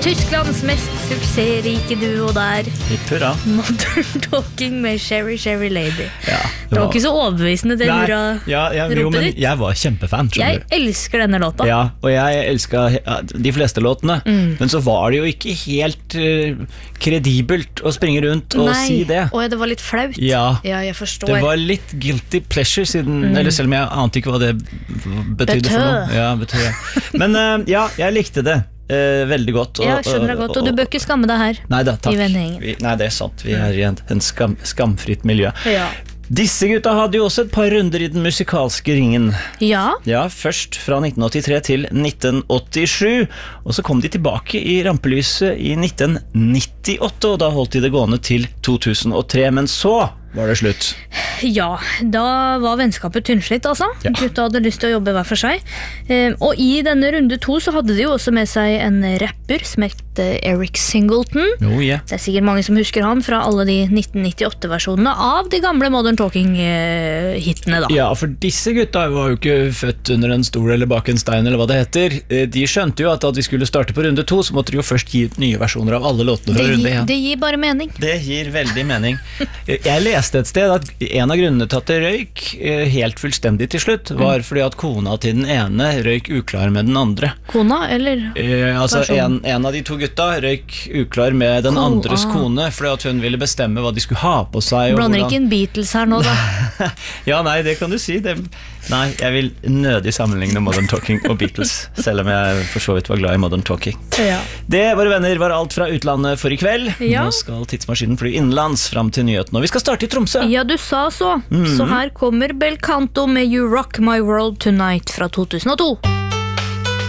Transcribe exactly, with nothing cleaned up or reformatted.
Tysklands mest suksessrike duo der. Hipp hurra. Modern Talking med Sherry Sherry Lady. Ja, det var ikke så overbevisende det Nei, hurra ja, ja, jo, men ditt. jeg var kjempefan, Jeg skjønner du. elsker denne låta. Ja, og jeg elsket ja, de fleste låtene, Mm. men så var det jo ikke helt uh, kredibelt å springe rundt og Nei, si det. og det var litt flaut. Ja, Ja, jeg forstår. det var litt guilty pleasure siden, Mm. eller selv om jeg ante ikke hva det betydde for noe. Ja, betød, ja. Men uh, ja, jeg likte det uh, veldig godt. Og, Ja, jeg skjønner det godt, og du bør ikke skamme deg her. Nei da, takk. I vennegjengen. Vi, nei, det er sant. Vi er i en, en skam, skamfritt miljø. Ja. Disse gutta hadde jo også et par runder i den musikalske ringen. Ja. Ja, først fra nitten åttitre til nitten åttisju, og så kom de tilbake i rampelyset i nitten nittiåtte, og da holdt de det gående til to tusen og tre, men så var det slutt. Ja, da var vennskapet tynnslitt, altså. Ja. Gutta hadde lyst til å jobbe hver for seg. Eh, og i denne runde to så hadde de jo også med seg en rapper som het Eric Singleton. Oh, yeah. Det er sikkert mange som husker han fra alle de nitten nittiåtte-versjonene av de gamle Modern Talking-hitene da. Ja, for disse gutta var jo ikke født under en stol eller bak en stein, eller hva det heter. De skjønte jo at da de skulle starte på runde to, så måtte de jo først gi ut nye versjoner av alle låtene fra Det, runde gir, én. det gir bare mening. Det gir veldig mening. Jeg leste et sted at en av grunnene til at det røyk eh, helt fullstendig til slutt, var fordi at kona til den ene røyk uklar med den andre. Kona, eller? Eh, altså Versjon. en, en av de to gutta røyk uklar med den Ko- andres ah. kone, fordi at hun ville bestemme hva de skulle ha på seg. og Blander hvordan- ikke en Beatles her nå da. Ja, nei, det kan du si. Det, nei, jeg vil nødig sammenligne Modern Talking og Beatles, selv om jeg for så vidt var glad i Modern Talking. Ja. Det, våre venner, var alt fra utlandet for i kveld. Ja. Nå skal tidsmaskinen fly innenlands fram til nyheten, og vi skal starte i Tromsø. Ja, du sa så. Så her kommer Belcanto med You Rock My World Tonight fra to tusen og to.